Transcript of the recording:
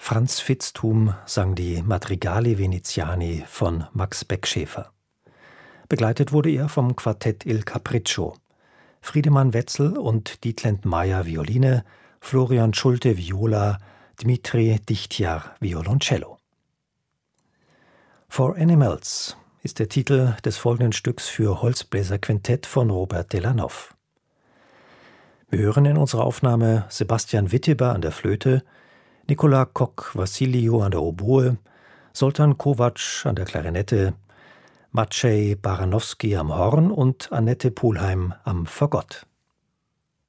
Franz Vitzthum sang die Madrigali Veneziani von Max Beckschäfer. Begleitet wurde er vom Quartett Il Capriccio. Friedemann Wetzel und Dietlend Meyer Violine, Florian Schulte Viola, Dmitri Dichtjar Violoncello. For Animals ist der Titel des folgenden Stücks für Holzbläserquintett von Robert Delannoy. Wir hören in unserer Aufnahme Sebastian Witteber an der Flöte, Nicolas Koch-Vassiliou an der Oboe, Zoltan Kovacs an der Klarinette, Maciej Baranowski am Horn und Annette Pulheim am Fagott.